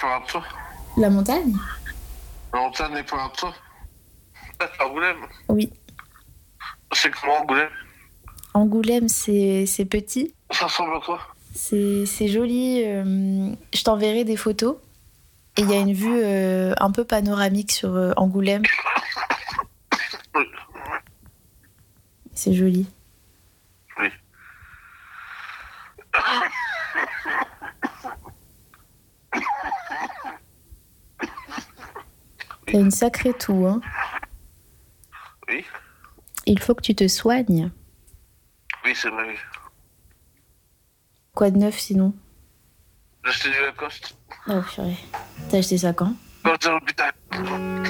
pas en dessous. La montagne? La montagne n'est pas en dessous. C'est Angoulême. Oui. C'est comment Angoulême? Angoulême, c'est petit. Ça ressemble à quoi? C'est joli. Je t'enverrai des photos. Et il y a une vue un peu panoramique sur Angoulême. Oui. C'est joli. Oui. T'as une sacrée toux, hein? Oui. Il faut que tu te soignes. Oui, c'est ma vie. Quoi de neuf sinon? J'ai acheté du Lacoste. Oh purée. T'as acheté ça quand? Quand j'étais à l'hôpital.